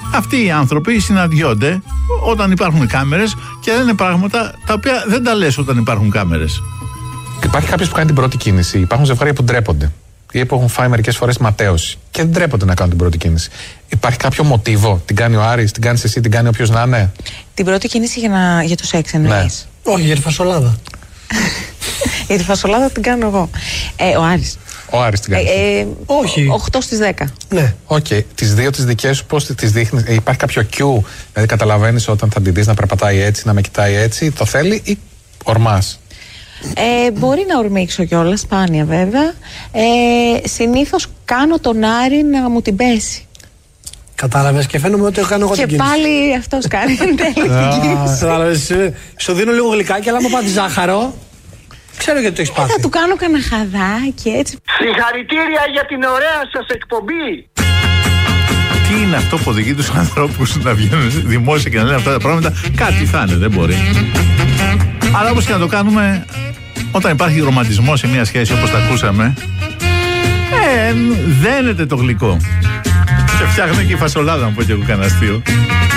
Αυτοί οι άνθρωποι συναντιόνται όταν υπάρχουν κάμερες και λένε πράγματα τα οποία δεν τα λες όταν υπάρχουν κάμερες. Υπάρχει κάποιος που κάνει την πρώτη κίνηση. Υπάρχουν ζευγάρια που ντρέπονται ή που έχουν φάει μερικές φορές ματέωση και δεν ντρέπονται να κάνουν την πρώτη κίνηση. Υπάρχει κάποιο μοτίβο? Την κάνει ο Άρης, την κάνεις εσύ, την κάνει όποιος να είναι? Την πρώτη κίνηση για το σεξ εννοείς? Ναι. Όχι, για τη φασολάδα. Για τη φασολάδα την κάνω εγώ. Ο Άρης. Ο Άρης την κάνει. Όχι. 8 στις 10. Ναι. Οκ. Τις δύο τις δικές σου πώς τις δείχνεις? Υπάρχει κάποιο cue? Δηλαδή καταλαβαίνεις όταν θα τη δεις να περπατάει έτσι, να με κοιτάει έτσι? Το θέλει ή ορμάς? Μπορεί να ορμήξω κιόλας, σπάνια βέβαια. Συνήθως κάνω τον Άρη να μου την πέσει. Κατάλαβες, και φαίνομαι ότι κάνω εγώ Και την κίνηση. πάλι αυτός κάνει εν τέλει την κίνηση. Κατάλαβες, σου δίνω λίγο γλυκάκι, αλλά μου πάτη ζάχαρο. Ξέρω γιατί το έχεις πάθει. Θα του κάνω κανένα χαδάκι έτσι. Συγχαρητήρια για την ωραία σας εκπομπή. Τι είναι αυτό που οδηγεί τους ανθρώπους να βγαίνουν δημόσια και να λένε αυτά τα πράγματα? Κάτι θα είναι, δεν μπορεί. Αλλά όπως και να το κάνουμε, όταν υπάρχει ρομαντισμός σε μια σχέση όπως τα ακούσαμε, δένεται το γλυκό. Και φτιάχνει και η φασολάδα, να πω και εγώ κανένα αστείο.